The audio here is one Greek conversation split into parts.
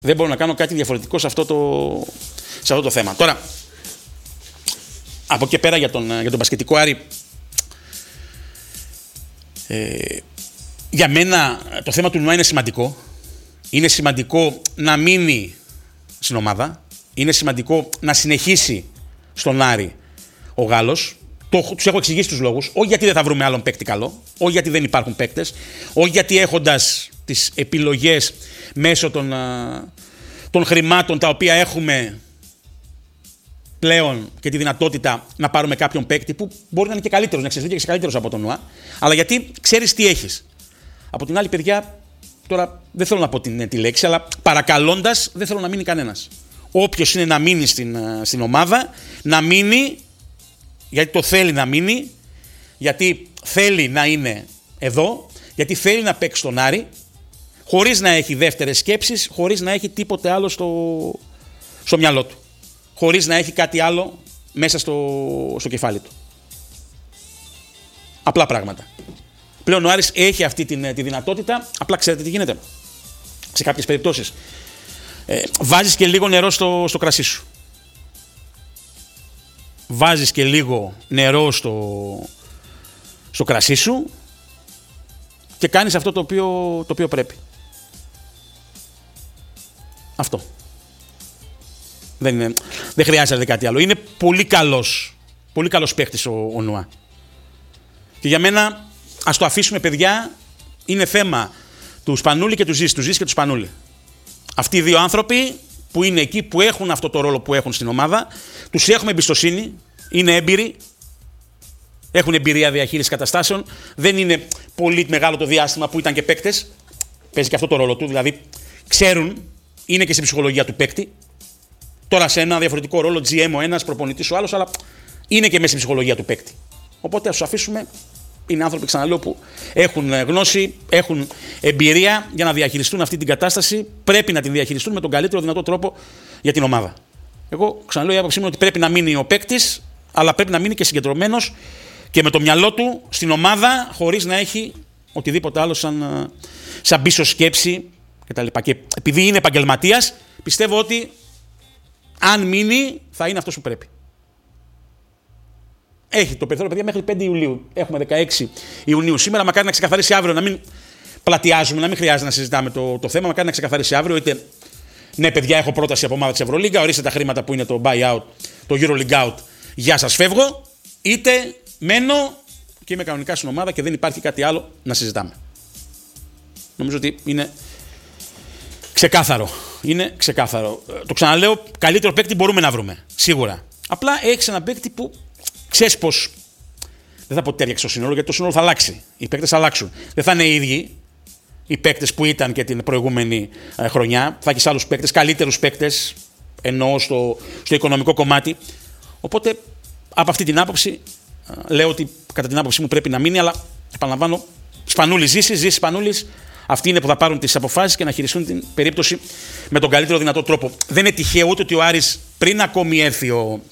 Δεν μπορώ να κάνω κάτι διαφορετικό σε αυτό το θέμα. Τώρα, από εκεί πέρα για τον μπασκετικό Άρη, για μένα το θέμα του Νουά είναι σημαντικό. Είναι σημαντικό να μείνει στην ομάδα. Είναι σημαντικό να συνεχίσει στον Άρη ο Γάλλος. Τους έχω εξηγήσει τους λόγους. Όχι γιατί δεν θα βρούμε άλλον παίκτη καλό. Όχι γιατί δεν υπάρχουν παίκτες. Όχι γιατί έχοντας τις επιλογές μέσω των χρημάτων τα οποία έχουμε πλέον και τη δυνατότητα να πάρουμε κάποιον παίκτη που μπορεί να είναι και καλύτερος, να εξελιχθεί και καλύτερος από τον Νουά. Αλλά γιατί ξέρεις τι έχεις. Από την άλλη, παιδιά, τώρα δεν θέλω να πω τη λέξη, αλλά παρακαλώντας, δεν θέλω να μείνει κανένας. Όποιος είναι να μείνει στην ομάδα, να μείνει, γιατί το θέλει να μείνει, γιατί θέλει να είναι εδώ, γιατί θέλει να παίξει στον Άρη, χωρίς να έχει δεύτερες σκέψεις, χωρίς να έχει τίποτε άλλο στο μυαλό του. Χωρίς να έχει κάτι άλλο μέσα στο κεφάλι του. Απλά πράγματα. Πλέον ο Άρης έχει αυτή τη δυνατότητα, απλά ξέρετε τι γίνεται. Σε κάποιες περιπτώσεις βάζεις και λίγο νερό στο κρασί σου. Βάζεις και λίγο νερό στο κρασί σου και κάνεις αυτό το οποίο πρέπει. Αυτό. Δεν χρειάζεται κάτι άλλο. Είναι πολύ καλός παίχτης ο Νουά. Και για μένα, ας το αφήσουμε, παιδιά, είναι θέμα του Σπανούλη και του Ζήση, του Ζήση και του Σπανούλη. Αυτοί οι δύο άνθρωποι που είναι εκεί, που έχουν αυτό το ρόλο που έχουν στην ομάδα, τους έχουμε εμπιστοσύνη, είναι έμπειροι, έχουν εμπειρία διαχείρισης καταστάσεων, δεν είναι πολύ μεγάλο το διάστημα που ήταν και παίκτες, παίζει και αυτό το ρόλο του, δηλαδή ξέρουν, είναι και στην ψυχολογία του παίκτη. Τώρα σε ένα διαφορετικό ρόλο, GM ο ένας, προπονητής ο άλλος, αλλά είναι και μέσα στην ψυχολογία του παίκτη. Οπότε ας τους αφήσουμε. Είναι άνθρωποι, ξαναλέω, που έχουν γνώση, έχουν εμπειρία για να διαχειριστούν αυτή την κατάσταση. Πρέπει να την διαχειριστούν με τον καλύτερο δυνατό τρόπο για την ομάδα. Εγώ ξαναλέω, η άποψή μου είναι ότι πρέπει να μείνει ο παίκτης, αλλά πρέπει να μείνει και συγκεντρωμένος και με το μυαλό του στην ομάδα, χωρίς να έχει οτιδήποτε άλλο σαν πίσω σκέψη κτλ. Και επειδή είναι επαγγελματίας, πιστεύω ότι αν μείνει, θα είναι αυτός που πρέπει. Έχει το περιθώριο, παιδιά, μέχρι 5 Ιουλίου. Έχουμε 16 Ιουνίου σήμερα. Μακάρι να ξεκαθαρίσει αύριο, να μην πλατιάζουμε, να μην χρειάζεται να συζητάμε το θέμα. Μακάρι να ξεκαθαρίσει αύριο. Είτε ναι, παιδιά, έχω πρόταση από ομάδα της Ευρωλίγκα. Ορίστε τα χρήματα που είναι το buyout, το EuroLeague out. Γεια σας, φεύγω. Είτε μένω και είμαι κανονικά στην ομάδα και δεν υπάρχει κάτι άλλο να συζητάμε. Νομίζω ότι είναι ξεκάθαρο. Είναι ξεκάθαρο. Το ξαναλέω, καλύτερο παίκτη μπορούμε να βρούμε. Σίγουρα. Απλά έχεις ένα παίκτη που ξέρεις πως. Δεν θα πω τέριαξε το σύνολο, γιατί το σύνολο θα αλλάξει. Οι παίκτες θα αλλάξουν. Δεν θα είναι οι ίδιοι οι παίκτες που ήταν και την προηγούμενη χρονιά. Θα έχεις άλλους παίκτες, καλύτερους παίκτες, εννοώ στο οικονομικό κομμάτι. Οπότε από αυτή την άποψη λέω ότι κατά την άποψή μου πρέπει να μείνει, αλλά επαναλαμβάνω, Σπανούλης Ζήση, Σπανούλης. Αυτοί είναι που θα πάρουν τις αποφάσεις και να χειριστούν την περίπτωση με τον καλύτερο δυνατό τρόπο. Δεν είναι τυχαίο ούτε ότι ο Άρης πριν ακόμη έρθει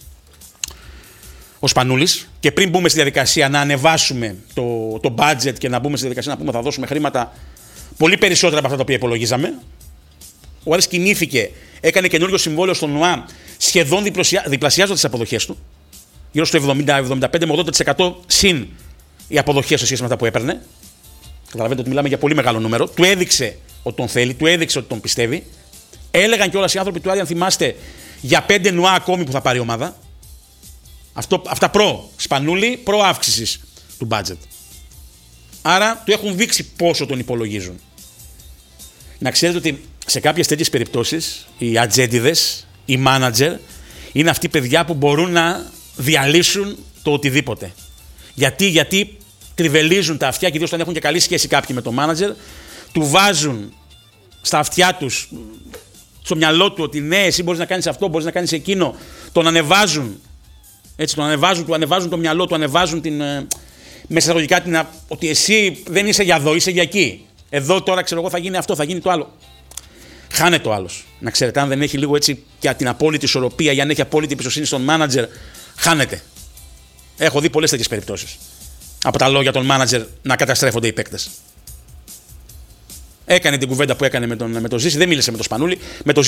ο Σπανούλης και πριν μπούμε στη διαδικασία να ανεβάσουμε το budget και να μπούμε στη διαδικασία να πούμε θα δώσουμε χρήματα πολύ περισσότερα από αυτά τα οποία υπολογίζαμε. Ο Άρης κινήθηκε, έκανε καινούριο συμβόλαιο στον ΝΟΑ, σχεδόν διπλασιάζοντας τις αποδοχές του. Γύρω στο 70-75 με 80% συν οι αποδοχές σε σχέση με αυτά που έπαιρνε. Καταλαβαίνετε ότι μιλάμε για πολύ μεγάλο νούμερο. Του έδειξε ότι τον θέλει, του έδειξε ότι τον πιστεύει. Έλεγαν κιόλας οι άνθρωποι του Άρη, αν θυμάστε, για 5 ΝΟΑ ακόμη που θα πάρει η ομάδα. Αυτά Σπανούλη, αύξησης του budget. Άρα του έχουν δείξει πόσο τον υπολογίζουν. Να ξέρετε ότι σε κάποιες τέτοιες περιπτώσεις οι ατζέντιδες, οι μάνατζερ είναι αυτοί παιδιά που μπορούν να διαλύσουν το οτιδήποτε. Γιατί τριβελίζουν τα αυτιά και ιδίως όταν έχουν και καλή σχέση κάποιοι με το μάνατζερ, του βάζουν στα αυτιά τους, στο μυαλό του ότι ναι, εσύ μπορείς να κάνεις αυτό, μπορείς να κάνεις εκείνο, τον ανεβάζουν. Έτσι, του ανεβάζουν το μυαλό, του ανεβάζουν μέσα εισαγωγικά ότι εσύ δεν είσαι για εδώ, είσαι για εκεί. Εδώ τώρα ξέρω εγώ θα γίνει αυτό, θα γίνει το άλλο. Χάνεται ο άλλος. Να ξέρετε, αν δεν έχει λίγο έτσι και την απόλυτη ισορροπία ή αν έχει απόλυτη εμπιστοσύνη στον μάνατζερ, χάνεται. Έχω δει πολλές τέτοιες περιπτώσεις. Από τα λόγια των μάνατζερ να καταστρέφονται οι παίκτες. Έκανε την κουβέντα που έκανε με τον Ζήση, δεν μίλησε με τον Σπανούλη. Με τον